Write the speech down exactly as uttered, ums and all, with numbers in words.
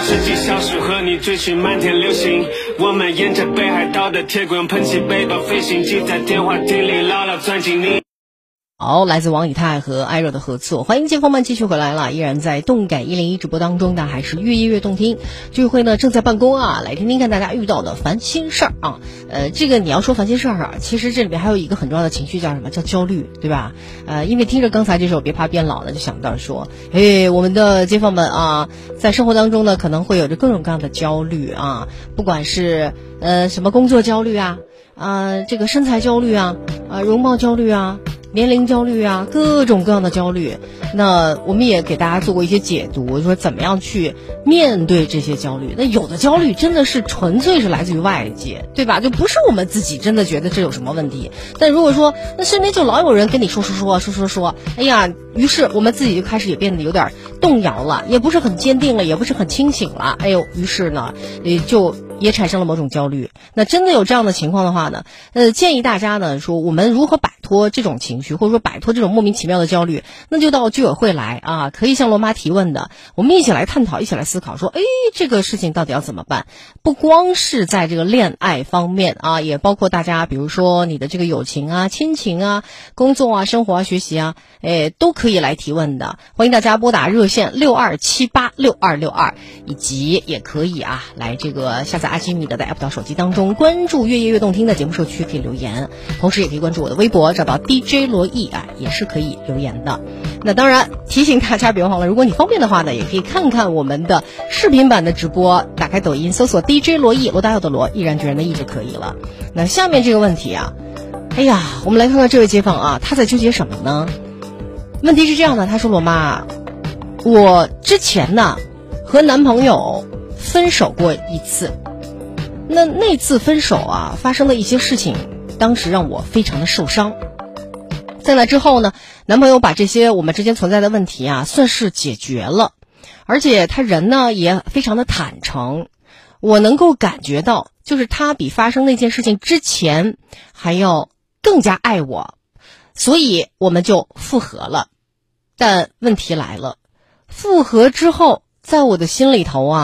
世纪消失，和你追寻漫天流星。我们沿着北海道的铁轨喷气背包飞行，机在电话亭里牢牢钻进你。 好，来自王以太和艾热的合作，欢迎街坊们继续回来了，依然在动感一零一直播当中的还是越夜越动听。居委会呢正在办公啊，来听听看大家遇到的烦心事儿啊。呃，这个你要说烦心事儿啊，其实这里面还有一个很重要的情绪叫什么？叫焦虑，对吧？呃，因为听着刚才这首《别怕变老了》，就想到说，哎，我们的街坊们啊，在生活当中呢，可能会有着各种各样的焦虑啊，不管是呃什么工作焦虑啊，啊、呃、这个身材焦虑啊，啊、呃、容貌焦虑啊。年龄焦虑啊，各种各样的焦虑。那我们也给大家做过一些解读，说怎么样去面对这些焦虑。那有的焦虑真的是纯粹是来自于外界，对吧？就不是我们自己真的觉得这有什么问题。但如果说那身边就老有人跟你说说说说说说，哎呀，于是我们自己就开始也变得有点动摇了，也不是很坚定了，也不是很清醒了。哎呦，于是呢，也就也产生了某种焦虑。那真的有这样的情况的话呢，呃，建议大家呢说，我们如何摆脱这种情绪，或者说摆脱这种莫名其妙的焦虑，那就到居委会来啊，可以向罗妈提问的，我们一起来探讨，一起来思考，说，哎，这个事情到底要怎么办？不光是在这个恋爱方面啊，也包括大家，比如说你的这个友情啊、亲情啊、工作啊、生活啊、学习啊，哎，都可以来提问的。欢迎大家拨打热线六二七八六二六二，以及也可以啊，来这个下载阿基米德的 app 到手机当中，关注越夜越动听的节目社区，可以留言，同时也可以关注我的微博，找到 D J 罗毅啊，也是可以留言的。那当然提醒大家别忘了，如果你方便的话呢，也可以看看我们的视频版的直播，打开抖音搜索 D J 罗毅，罗大佑的罗，毅然决然的毅就可以了。那下面这个问题啊，哎呀，我们来看看这位街坊啊，他在纠结什么呢？问题是这样的，他说，罗妈，我之前呢和男朋友分手过一次，那那次分手啊，发生了一些事情，当时让我非常的受伤。在那之后呢，男朋友把这些我们之间存在的问题啊，算是解决了，而且他人呢也非常的坦诚，我能够感觉到，就是他比发生那件事情之前还要更加爱我，所以我们就复合了。但问题来了，复合之后，在我的心里头啊，